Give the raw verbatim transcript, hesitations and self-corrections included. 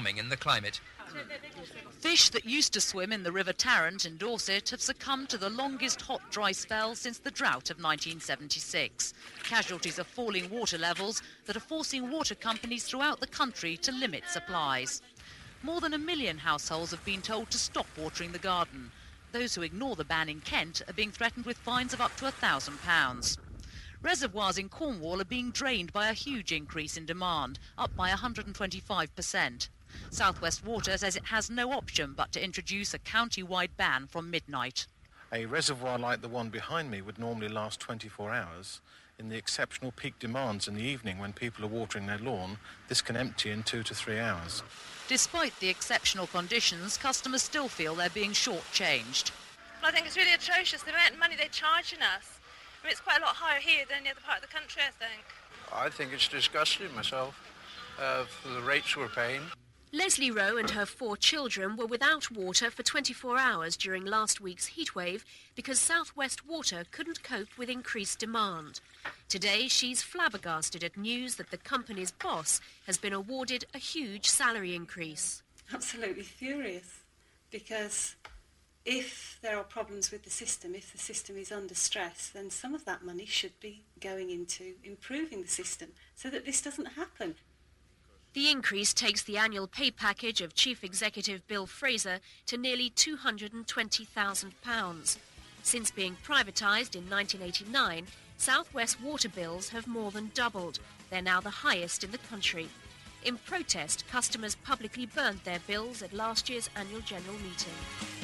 warming in the climate. Fish that used to swim in the River Tarrant in Dorset have succumbed to the longest hot, dry spell since the drought of nineteen seventy-six. Casualties of falling water levels that are forcing water companies throughout the country to limit supplies. More than a million households have been told to stop watering the garden. Those who ignore the ban in Kent are being threatened with fines of up to one thousand pounds. Reservoirs in Cornwall are being drained by a huge increase in demand, up by one hundred twenty-five percent. South West Water says it has no option but to introduce a county-wide ban from midnight. A reservoir like the one behind me would normally last twenty-four hours. In the exceptional peak demands in the evening when people are watering their lawn, this can empty in two to three hours. Despite the exceptional conditions, customers still feel they're being shortchanged. I think it's really atrocious, the amount of money they're charging us. I mean, it's quite a lot higher here than the other part of the country, I think. I think it's disgusting myself, uh, for the rates we're paying. Leslie Rowe and her four children were without water for twenty-four hours during last week's heatwave because South West Water couldn't cope with increased demand. Today, she's flabbergasted at news that the company's boss has been awarded a huge salary increase. Absolutely furious, because if there are problems with the system, if the system is under stress, then some of that money should be going into improving the system so that this doesn't happen. The increase takes the annual pay package of Chief Executive Bill Fraser to nearly two hundred twenty thousand pounds. Since being privatised in nineteen eighty-nine, South West water bills have more than doubled. They're now the highest in the country. In protest, customers publicly burnt their bills at last year's annual general meeting.